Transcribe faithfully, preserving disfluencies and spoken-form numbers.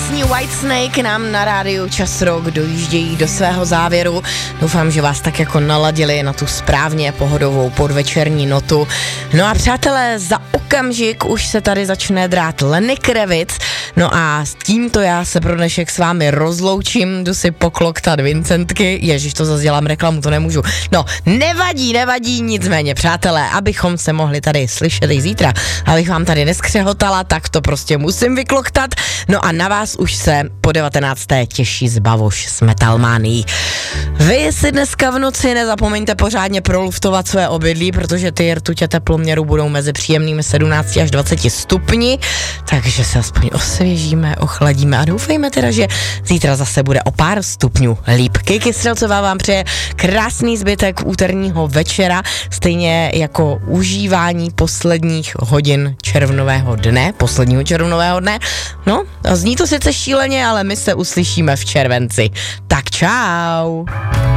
Krásný Whitesnake nám na rádiu Čas Rock dojíždějí do svého závěru. Doufám, že vás tak jako naladili na tu správně pohodovou podvečerní notu. No a přátelé, za okamžik už se tady začne drát Lenny Kravitz. No a s tímto já se pro dnešek s vámi rozloučím, jdu si pokloktat Vincentky. Ježiš, to zase dělám reklamu, to nemůžu. No, nevadí, nevadí, nicméně, přátelé, abychom se mohli tady slyšet i zítra, abych vám tady neskřehotala, tak to prostě musím vykloktat. No a na vás už se po devatenácté těší Zbavoš s Metalmanií. Vy si dneska v noci nezapomeňte pořádně proluftovat své obydlí, protože ty rtutě teploměru budou mezi příjemnými sedmnáct až dvacet stupni, takže se aspoň osvěžíme, ochladíme a doufejme teda, že zítra zase bude o pár stupňů líp. Kiki Střelcová vám přeje krásný zbytek úterního večera, stejně jako užívání posledních hodin červnového dne, posledního červnového dne. No, a zní to sice šíleně, ale my se uslyšíme v červenci. Tak čau!